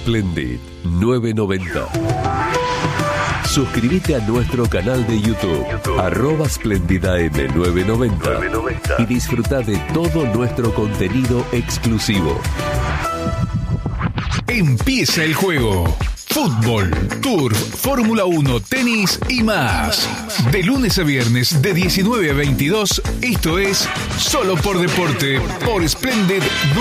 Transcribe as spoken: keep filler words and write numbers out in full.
Splendid nueve noventa. Suscríbete a nuestro canal de YouTube, YouTube. arroba SplendidAM nueve noventa, y disfruta de todo nuestro contenido exclusivo. Empieza el juego. Fútbol, Turf, Fórmula uno, tenis y más. De lunes a viernes de diecinueve a veintidós, esto es Solo por Deporte por Splendid